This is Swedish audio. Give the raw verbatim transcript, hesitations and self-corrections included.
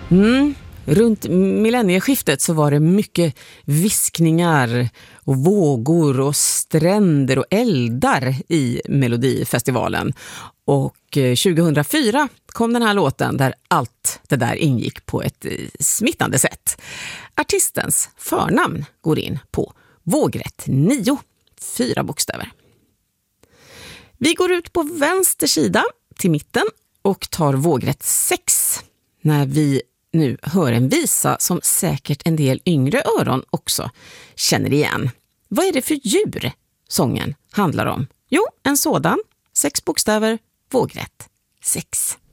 Mm. Runt millennieskiftet så var det mycket viskningar och vågor och stränder och eldar i Melodifestivalen. Och tjugohundrafyra kom den här låten där allt det där ingick på ett smittande sätt. Artistens förnamn går in på vågrätt nio, fyra bokstäver. Vi går ut på vänster sida till mitten och tar vågrätt sex när vi nu hör en visa som säkert en del yngre öron också känner igen. Vad är det för djur sången handlar om? Jo, en sådan. Sex bokstäver, vågrätt sex.